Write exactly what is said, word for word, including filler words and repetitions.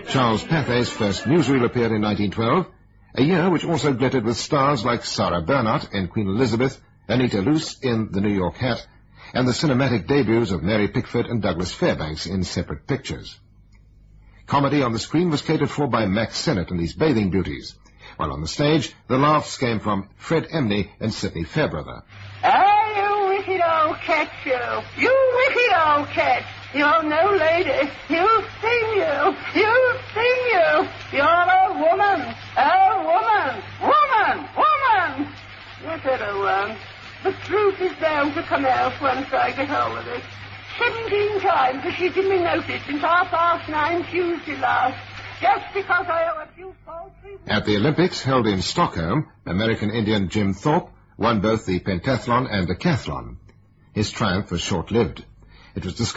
Charles Pathay's first newsreel appeared in nineteen twelve, a year which also glittered with stars like Sarah Bernhardt in Queen Elizabeth, Anita Loos in The New York Hat, and the cinematic debuts of Mary Pickford and Douglas Fairbanks in separate pictures. Comedy on the screen was catered for by Max Sennett and his bathing beauties, while on the stage the laughs came from Fred Emney and Sidney Fairbrother. Ah, you wicked old cat, you! You wicked old cat! You're no lady! You sting you! You sting you! You're a woman! A woman! Woman! Woman! Yes, hello, um, the truth is bound to come out once I get hold of it. Seventeen times has she given me notice since half past nine Tuesday last, just because I owe a few paltry... At the Olympics held in Stockholm, American Indian Jim Thorpe won both the pentathlon and decathlon. His triumph was short-lived. It was discovered